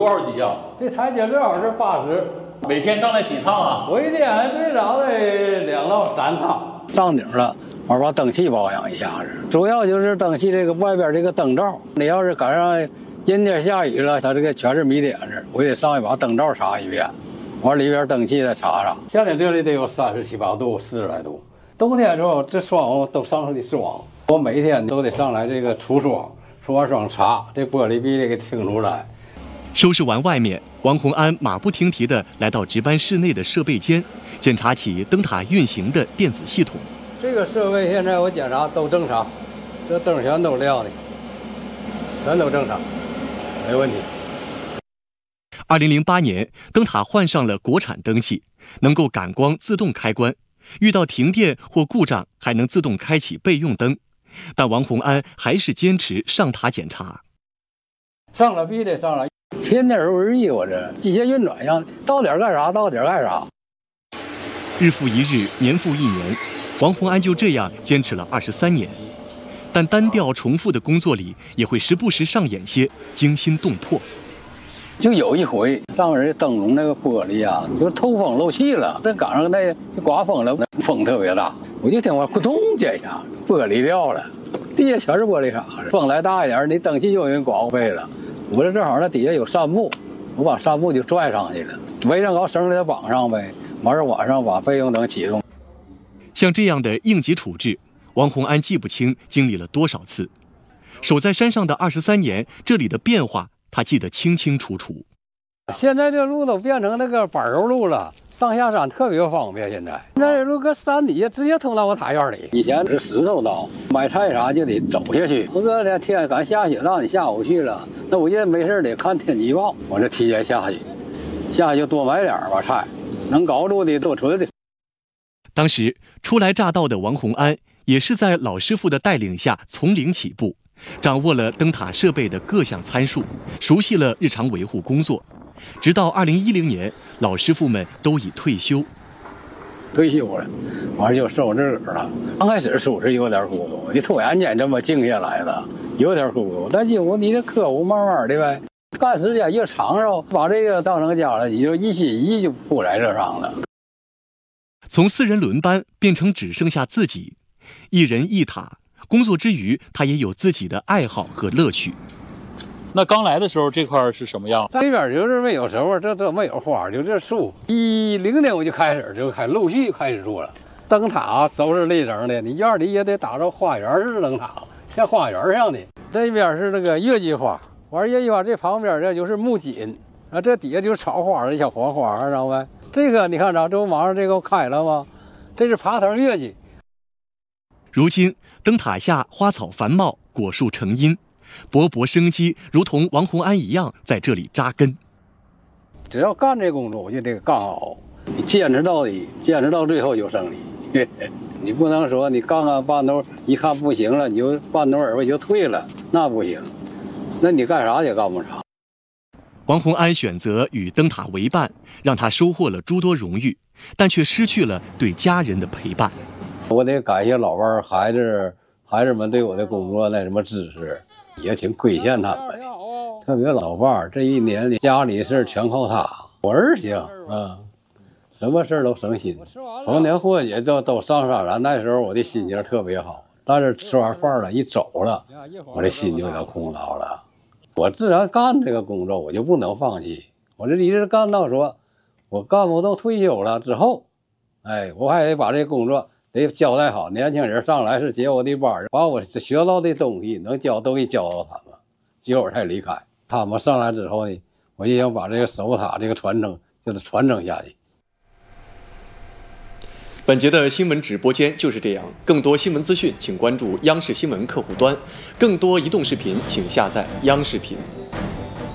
多少级啊？ 这台阶正好是80。 每天上来几趟啊？ 我一天最少得2到3趟。 上顶了，我把灯器保养一下子，主要就是灯器这个外边这个灯罩，你要是赶上阴天下雨了，它这个全是迷点子，我得上去把灯罩擦一遍，完里边灯器再擦擦。夏天这里得有37、8度、40来度，冬天的时候这窗户都上上的霜，我每天都得上来这个除霜，除完霜擦，这玻璃必须得给清出来。 收拾完外面，王洪安马不停蹄地来到值班室内的设备间，检查起灯塔运行的电子系统。 这个设备现在我检查都正常，这灯全都亮的，全都正常，没问题。 2008年，灯塔换上了国产灯器，能够感光自动开关，遇到停电或故障还能自动开启备用灯。但王洪安还是坚持上塔检查。 上了必须得上了，天天如日我这机械运转一样，到点干啥到点干啥。 日复一日，年复一年，王洪安就这样坚持了23年。但单调重复的工作里，也会时不时上演些惊心动魄。 就有一回，上面灯笼那个玻璃啊，就透风漏气了。这赶上那刮风了，风特别大，我就听我咕咚这一下，玻璃掉了，地下全是玻璃碴子。风来大一点，你灯器就给刮废了。我这正好那底下有扇布，我把扇布就拽上去了，围上高绳给它绑上呗。完事晚上把备用灯启动。 像这样的应急处置，王洪安记不清经历了多少次。守在山上的23年，这里的变化他记得清清楚楚。 现在这路都变成那个柏油路了，上下山特别方便。现在这路搁山底下直接通到我塔院里。以前是石头道，买菜啥就得走下去。不过这天赶下雪，让你下午去了，那我就没事得看天气预报，我这提前下去，下去就多买点吧菜，能搞住的多存的。 当时初来乍到的王洪安也是在老师傅的带领下从零起步，掌握了灯塔设备的各项参数，熟悉了日常维护工作。直到2010年，老师傅们都已退休了，完就剩我自个儿了。刚开始属实有点孤独，你突然间这么静下来了，有点孤独。但经过你的刻苦，慢慢的呗，干时间越长了，把这个当成家了，你就一心一意就扑在这上了。从4人轮班变成只剩下自己，1人1塔。工作之余，他也有自己的爱好和乐趣。 那刚来的时候这块是什么样？ 这边就是没有什么，这没有花，就这树。10年我就开始陆续开始做了。灯塔收拾立整的，你院里也得打造花园式灯塔，像花园上的。这边是那个月季花，完月季花这旁边这就是木槿，啊，这底下就是草花的小黄花，知道没？这个你看着，这不马上这个开了吗？这是爬藤月季。 如今灯塔下花草繁茂，果树成荫，勃勃生机如同王洪安一样在这里扎根。只要干这工作，我就得干好，你坚持到底，坚持到最后就胜利。你不能说你干半头，一看不行了，你就半途而废就退了，那不行，那你干啥也干不长。王洪安选择与灯塔为伴，让他收获了诸多荣誉，但却失去了对家人的陪伴。我得感谢老伴儿、孩子们对我的工作那什么支持，也挺亏欠他们的。特别老伴儿这1年里家里事全靠他，我儿行啊，什么事都省心。逢年过节都上山了，那时候我的心情特别好。但是吃完饭了，一走了，我这心就有点空落了。我自然干这个工作，我就不能放弃。我这一直干到说，我干部都退休了之后，我还得把这工作得交代好。年轻人上来是接我的班，把我学到的东西能教都给教到他们，结果才离开。他们上来之后呢，我就想把这个守塔这个传承就是传承下去。 本节的新闻直播间就是这样，更多新闻资讯请关注央视新闻客户端，更多移动视频请下载央视频。